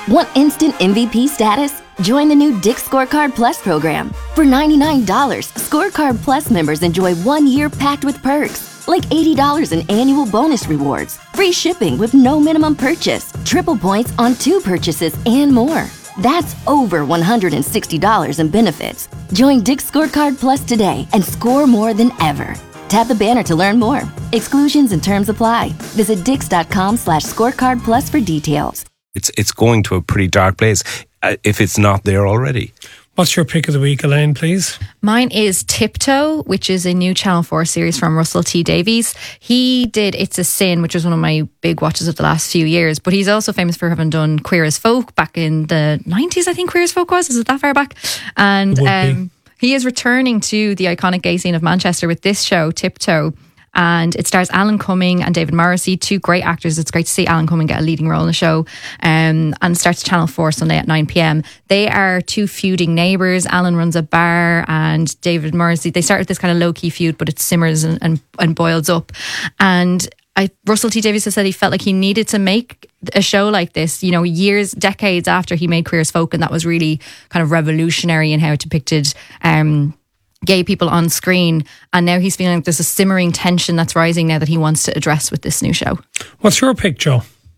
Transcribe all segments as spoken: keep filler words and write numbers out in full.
Want instant M V P status? Join the new Dick's Scorecard Plus program. For ninety-nine dollars, Scorecard Plus members enjoy one year packed with perks, like eighty dollars in annual bonus rewards, free shipping with no minimum purchase, triple points on two purchases, and more. That's over one hundred sixty dollars in benefits. Join Dick's Scorecard Plus today and score more than ever. Tap the banner to learn more. Exclusions and terms apply. Visit dix.com slash scorecard plus for details. It's it's going to a pretty dark place uh, if it's not there already. What's your pick of the week, Elaine, please? Mine is Tiptoe, which is a new Channel four series from Russell T Davies. He did It's a Sin, which was one of my big watches of the last few years, but he's also famous for having done Queer as Folk back in the nineties, I think Queer as Folk was. Is it that far back? And um, he is returning to the iconic gay scene of Manchester with this show, Tiptoe. And it stars Alan Cumming and David Morrissey, two great actors. It's great to see Alan Cumming get a leading role in the show. Um, and it starts Channel four Sunday at nine p.m. They are two feuding neighbours. Alan runs a bar and David Morrissey, they started this kind of low-key feud, but it simmers and, and, and boils up. And I, Russell T Davies has said he felt like he needed to make a show like this, you know, years, decades after he made Queer as Folk. And that was really kind of revolutionary in how it depicted um gay people on screen, and now he's feeling like there's a simmering tension that's rising now that he wants to address with this new show. What's your pick, Joe?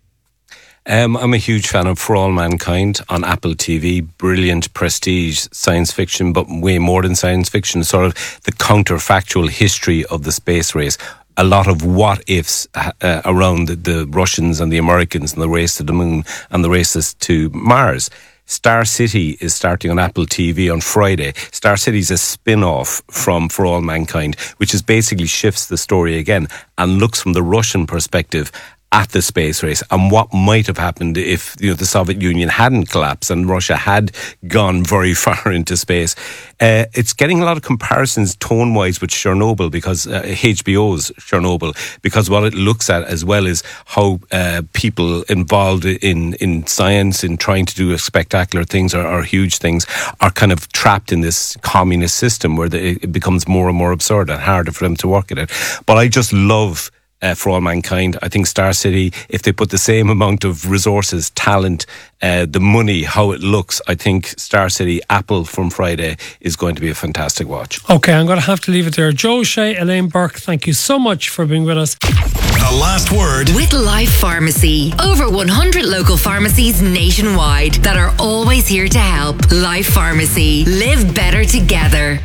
Um, I'm a huge fan of For All Mankind on Apple T V. Brilliant prestige science fiction, but way more than science fiction, sort of the counterfactual history of the space race. A lot of what ifs uh, around the, the Russians and the Americans and the race to the moon and the races to Mars. Star City is starting on Apple T V on Friday. Star City is a spin-off from For All Mankind, which is basically shifts the story again and looks from the Russian perspective at the space race and what might have happened if, you know, the Soviet Union hadn't collapsed and Russia had gone very far into space. Uh, it's getting a lot of comparisons tone-wise with Chernobyl, because uh, H B O's Chernobyl, because what it looks at as well is how uh, people involved in, in science, in trying to do spectacular things or, or huge things, are kind of trapped in this communist system where the, it becomes more and more absurd and harder for them to work at it. But I just love Uh, For All Mankind. I think Star City, if they put the same amount of resources, talent, uh, the money, how it looks, I think Star City, Apple from Friday, is going to be a fantastic watch. Okay, I'm going to have to leave it there. Joe Shea, Elaine Burke, thank you so much for being with us. The last word with Life Pharmacy. Over one hundred local pharmacies nationwide that are always here to help. Life Pharmacy. Live better together.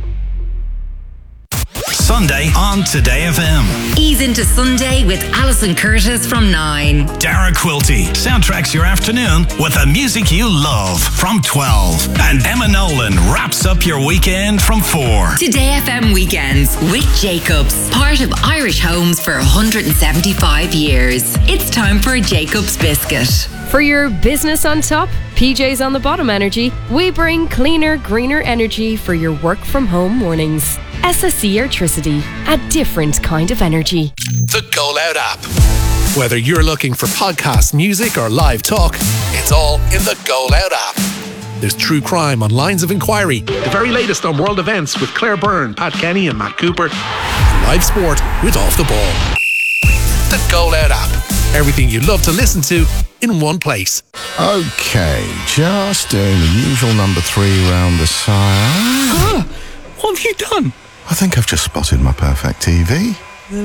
Sunday on Today F M. Ease into Sunday with Alison Curtis from nine. Dara Quilty soundtracks your afternoon with the music you love from twelve. And Emma Nolan wraps up your weekend from four. Today F M Weekends with Jacobs, part of Irish Homes for one hundred seventy-five years. It's time for a Jacobs biscuit. For your business on top, P J's on the bottom energy, we bring cleaner, greener energy for your work from home mornings. S S E Airtricity, a different kind of energy. The Go Loud app. Whether you're looking for podcasts, music or live talk, it's all in the Go Loud app. There's true crime on Lines of Inquiry, the very latest on world events with Claire Byrne, Pat Kenny and Matt Cooper, and live sport with Off the Ball. The Go Loud app. Everything you love to listen to in one place. Okay, just doing the usual number three round the side. Ah, what have you done? I think I've just spotted my perfect T V.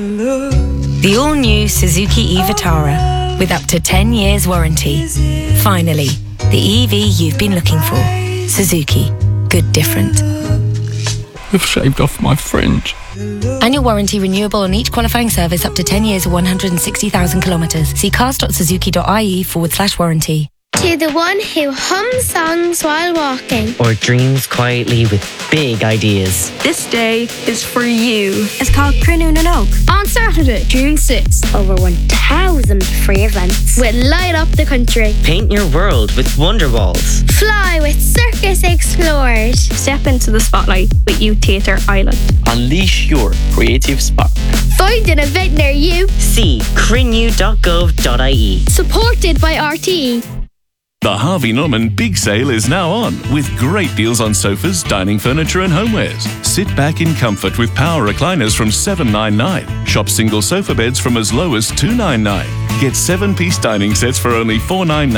The all-new Suzuki e-Vitara with up to ten years warranty. Finally, the E V you've been looking for. Suzuki. Good different. You've shaved off my fringe. Annual warranty renewable on each qualifying service up to ten years or one hundred sixty thousand kilometres. See cars.suzuki.ie forward slash warranty. To the one who hums songs while walking. Or dreams quietly with big ideas. This day is for you. It's called Crunoon and Oak. On Saturday, June sixth. Over one thousand free events. With Light Up the Country. Paint your world with Wonder Walls. Fly with Circus Explorers. Step into the spotlight with Youth Theatre Island. Unleash your creative spark. Find an event near you. See crinew dot gov dot I E. Supported by R T E. The Harvey Norman Big Sale is now on, with great deals on sofas, dining furniture and homewares. Sit back in comfort with power recliners from seven ninety-nine. Shop single sofa beds from as low as two ninety-nine. Get seven-piece dining sets for only four ninety-nine.